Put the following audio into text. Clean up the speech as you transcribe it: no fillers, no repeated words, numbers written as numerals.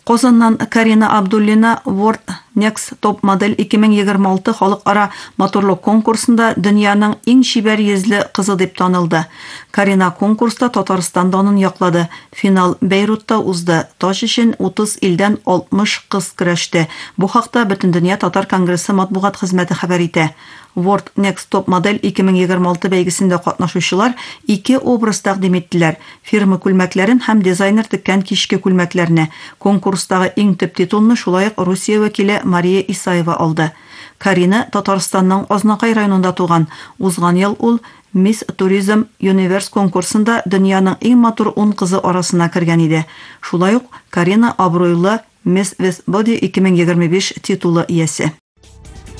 Казаннан Карина Абдуллина World Next Top Model 2026 халыкара моторлы конкурсында дөньяның иң чибәр йөзле кызы дип танылды. Карина конкурста Татарстан данын яклады. Финал Бейрутта узды. Таш өчен 30 илдән 60 кыз көрәште. Бу хакта Бөтендөнья татар конгрессы матбугат хезмәте хәбәр итә. World Next Top Model 2026 бәйгесендә катнашучылар 2 образ тәкъдим иттеләр. Фирма күлмәкләрен һәм дизайнер теккән кичке күлмәкләрне. Конкурстагы иң төп титулны шулай ук Русия вәкиле Мария Исаева алды. Карина Татарстанның Азнакай районында туган. Узган ел ул Miss Tourism Universe конкурсында дөньяның иң матур 10 кызы арасына кергән иде. Шулай ук Карина абруйлы Miss West Body 2025 титулы иясе.